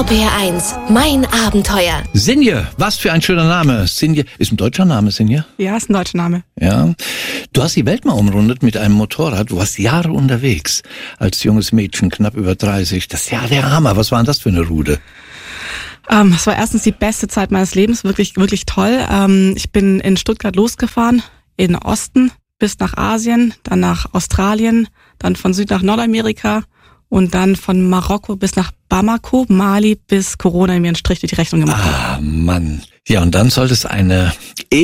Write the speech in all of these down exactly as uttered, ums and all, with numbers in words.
R P R eins, mein Abenteuer. Sinje, was für ein schöner Name. Sinje, ist ein deutscher Name, Sinje? Ja, ist ein deutscher Name. Ja. Du hast die Welt mal umrundet mit einem Motorrad. Du warst Jahre unterwegs. Als junges Mädchen, knapp über dreißig. Das ist ja der Hammer. Was war denn das für eine Route? Ähm, es war erstens die beste Zeit meines Lebens. Wirklich, wirklich toll. Ähm, ich bin in Stuttgart losgefahren, in den Osten, bis nach Asien, dann nach Australien, dann von Süd nach Nordamerika und dann von Marokko bis nach Bamako, Mali, bis Corona mir einen Strich durch die Rechnung gemacht hat. Ah, Mann. Ja, und dann sollte es eine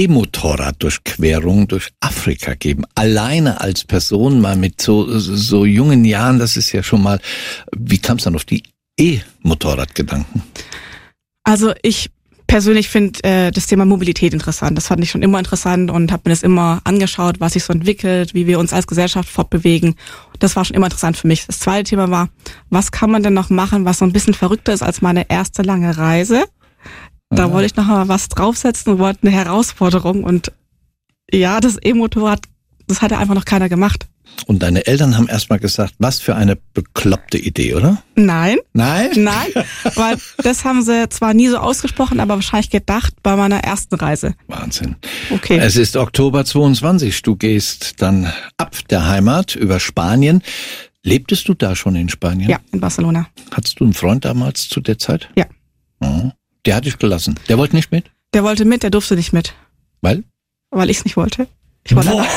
E-Motorrad-Durchquerung durch Afrika geben. Alleine als Person, mal mit so, so jungen Jahren, das ist ja schon mal, wie kam es dann auf die E-Motorrad-Gedanken? Also ich persönlich finde äh, das Thema Mobilität interessant. Das fand ich schon immer interessant und habe mir das immer angeschaut, was sich so entwickelt, wie wir uns als Gesellschaft fortbewegen. Das war schon immer interessant für mich. Das zweite Thema war, was kann man denn noch machen, was so ein bisschen verrückter ist als meine erste lange Reise? Da ja. wollte ich noch mal was draufsetzen und wollte eine Herausforderung. Und ja, das E-Motorrad, das hatte einfach noch keiner gemacht. Und deine Eltern haben erstmal gesagt, was für eine bekloppte Idee, oder? Nein. Nein? Nein, weil das haben sie zwar nie so ausgesprochen, aber wahrscheinlich gedacht bei meiner ersten Reise. Wahnsinn. Okay. Es ist Oktober zweiundzwanzig. Du gehst dann ab der Heimat über Spanien. Lebtest du da schon in Spanien? Ja, in Barcelona. Hattest du einen Freund damals zu der Zeit? Ja. Oh. Der hat dich gelassen. Der wollte nicht mit? Der wollte mit, der durfte nicht mit. Weil? Weil ich es nicht wollte. Ich wollte alleine.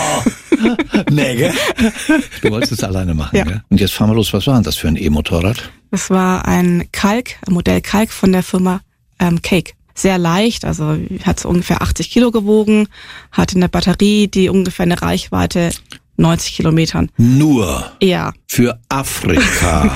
Nee, gell? Du wolltest es alleine machen, ja. Gell? Und jetzt fahren wir los. Was war denn das für ein E-Motorrad? Das war ein Kalk, ein Modell Kalk von der Firma ähm, Cake. Sehr leicht, also hat so ungefähr achtzig Kilo gewogen, hatte eine Batterie, die ungefähr eine Reichweite neunzig Kilometern. Nur? Ja. Für Afrika?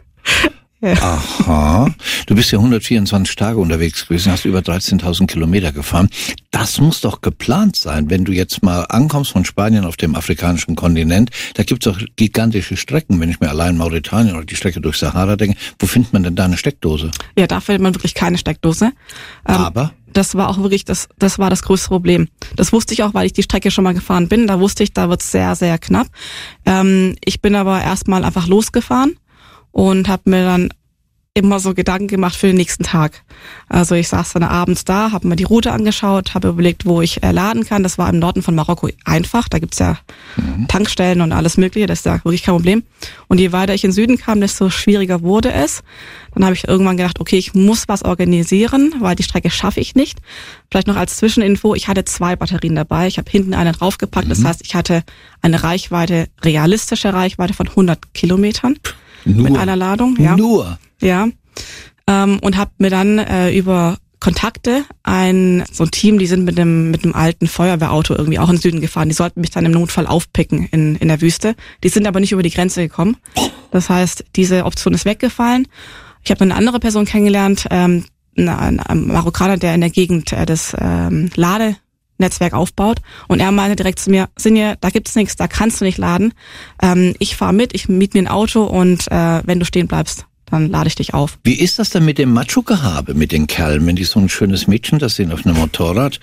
Ja. Aha. Du bist ja hundertvierundzwanzig Tage unterwegs gewesen, hast über dreizehntausend Kilometer gefahren. Das muss doch geplant sein, wenn du jetzt mal ankommst von Spanien auf dem afrikanischen Kontinent. Da gibt's doch gigantische Strecken, wenn ich mir allein Mauretanien oder die Strecke durch Sahara denke. Wo findet man denn da eine Steckdose? Ja, da findet man wirklich keine Steckdose. Ähm, Aber? Das war auch wirklich, das, das war das größte Problem. Das wusste ich auch, weil ich die Strecke schon mal gefahren bin. Da wusste ich, da wird's sehr, sehr knapp. Ähm, ich bin aber erstmal einfach losgefahren. Und habe mir dann immer so Gedanken gemacht für den nächsten Tag. Also ich saß dann abends da, habe mir die Route angeschaut, habe überlegt, wo ich äh, laden kann. Das war im Norden von Marokko einfach. Da gibt's ja mhm. Tankstellen und alles Mögliche. Das ist ja wirklich kein Problem. Und je weiter ich in den Süden kam, desto schwieriger wurde es. Dann habe ich irgendwann gedacht, okay, ich muss was organisieren, weil die Strecke schaffe ich nicht. Vielleicht noch als Zwischeninfo, ich hatte zwei Batterien dabei. Ich habe hinten eine draufgepackt. Mhm. Das heißt, ich hatte eine Reichweite, realistische Reichweite von hundert Kilometern. Nur. Mit einer Ladung, ja. Nur. Ja. Ähm, und habe mir dann äh, über Kontakte ein so ein Team, die sind mit dem mit einem alten Feuerwehrauto irgendwie auch in den Süden gefahren. Die sollten mich dann im Notfall aufpicken in in der Wüste. Die sind aber nicht über die Grenze gekommen. Das heißt, diese Option ist weggefallen. Ich habe eine andere Person kennengelernt, ähm, ein, ein Marokkaner, der in der Gegend äh, des ähm, Lade Netzwerk aufbaut und er meinte direkt zu mir, Sinje, da gibt's nichts, da kannst du nicht laden. Ähm, ich fahre mit, ich miete mir ein Auto und äh, wenn du stehen bleibst, dann lade ich dich auf. Wie ist das denn mit dem Macho-Gehabe, mit den Kerlen, wenn die so ein schönes Mädchen das sehen auf einem Motorrad?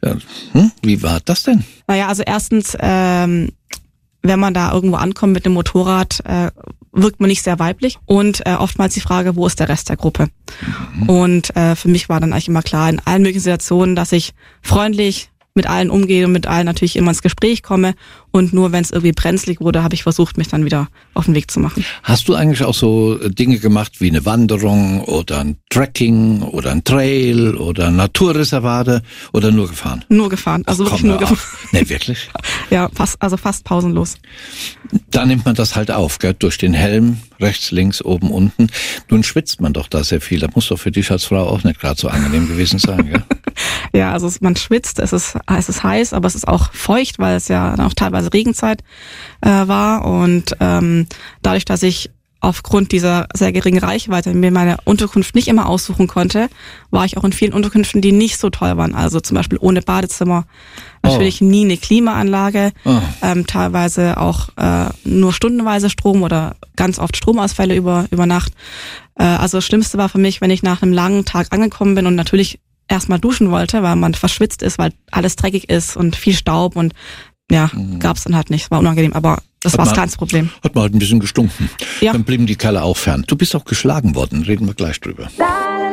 Hm? Wie war das denn? Naja, also erstens, ähm, wenn man da irgendwo ankommt mit einem Motorrad, äh, wirkt man nicht sehr weiblich und äh, oftmals die Frage, wo ist der Rest der Gruppe? Mhm. Und äh, für mich war dann eigentlich immer klar, in allen möglichen Situationen, dass ich freundlich mit allen umgehe und mit allen natürlich immer ins Gespräch komme und nur wenn es irgendwie brenzlig wurde, habe ich versucht, mich dann wieder auf den Weg zu machen. Hast du eigentlich auch so Dinge gemacht wie eine Wanderung oder ein Trekking oder ein Trail oder Naturreservate oder nur gefahren? Nur gefahren, also Ach, wirklich komm, nur gefahren. Nee, wirklich? Ja, fast, also fast pausenlos. Da nimmt man das halt auf, gell? Durch den Helm, rechts, links, oben, unten. Nun schwitzt man doch da sehr viel. Das muss doch für dich als Frau auch nicht gerade so angenehm gewesen sein, gell? Ja, also man schwitzt, es ist, es ist heiß, aber es ist auch feucht, weil es ja auch teilweise Regenzeit äh, war. Und ähm, dadurch, dass ich aufgrund dieser sehr geringen Reichweite mir meine Unterkunft nicht immer aussuchen konnte, war ich auch in vielen Unterkünften, die nicht so toll waren. Also zum Beispiel ohne Badezimmer, natürlich oh. nie eine Klimaanlage, oh. ähm, teilweise auch äh, nur stundenweise Strom oder ganz oft Stromausfälle über über Nacht. Äh, also das Schlimmste war für mich, wenn ich nach einem langen Tag angekommen bin und natürlich erstmal duschen wollte, weil man verschwitzt ist, weil alles dreckig ist und viel Staub und ja, mhm. gab's dann halt nicht. War unangenehm, aber Das Hat war das man- kleinste Problem. Hat man halt ein bisschen gestunken. Ja. Dann blieben die Kerle auch fern. Du bist auch geschlagen worden, reden wir gleich drüber.